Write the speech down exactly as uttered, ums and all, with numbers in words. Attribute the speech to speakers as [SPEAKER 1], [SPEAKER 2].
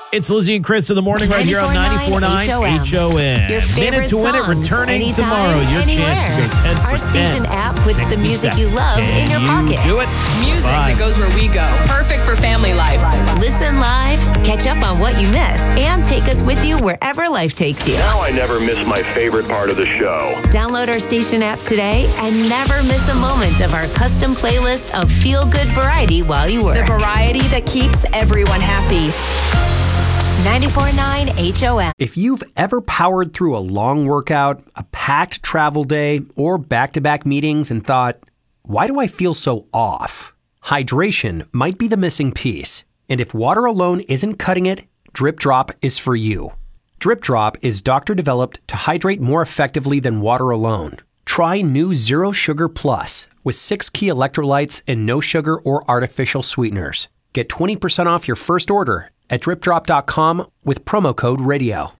[SPEAKER 1] It's Lizzie and Chris in the morning right here on ninety-four point nine H O M.
[SPEAKER 2] Your favorite
[SPEAKER 1] Minute to Win It
[SPEAKER 2] songs,
[SPEAKER 1] returning
[SPEAKER 2] anytime,
[SPEAKER 1] tomorrow. Your
[SPEAKER 2] anywhere.
[SPEAKER 1] chance to go ten for
[SPEAKER 2] Our station
[SPEAKER 1] ten.
[SPEAKER 2] app puts the music you love
[SPEAKER 1] Can
[SPEAKER 2] in your
[SPEAKER 1] you
[SPEAKER 2] pocket.
[SPEAKER 1] do it?
[SPEAKER 3] Music
[SPEAKER 1] Bye.
[SPEAKER 3] that goes where we go. Perfect for family life.
[SPEAKER 2] Listen live, catch up on what you missed, and take us with you wherever life takes you.
[SPEAKER 4] Now I never miss my favorite part of the show.
[SPEAKER 2] Download our station app today and never miss a moment of our custom playlist of feel-good variety while you work.
[SPEAKER 5] The variety that keeps everyone happy.
[SPEAKER 2] ninety-four point nine H O M.
[SPEAKER 6] If you've ever powered through a long workout, a packed travel day, or back-to-back meetings and thought, why do I feel so off? Hydration might be the missing piece. And if water alone isn't cutting it, Drip Drop is for you. Drip Drop is doctor-developed to hydrate more effectively than water alone. Try new Zero Sugar Plus with six key electrolytes and no sugar or artificial sweeteners. Get twenty percent off your first order at drip drop dot com with promo code radio.